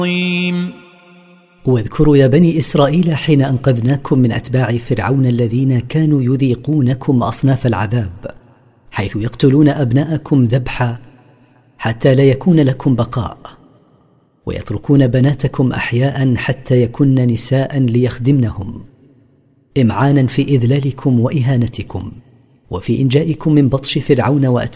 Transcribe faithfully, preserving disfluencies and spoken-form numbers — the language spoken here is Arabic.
واذكروا يا بني إسرائيل حين أنقذناكم من أتباع فرعون الذين كانوا يذيقونكم أصناف العذاب، حيث يقتلون أبناءكم ذبحا حتى لا يكون لكم بقاء، ويتركون بناتكم أحياء حتى يكن نساء ليخدمنهم، إمعانا في إذلالكم وإهانتكم، وفي إنجائكم من بطش فرعون وأتباعه.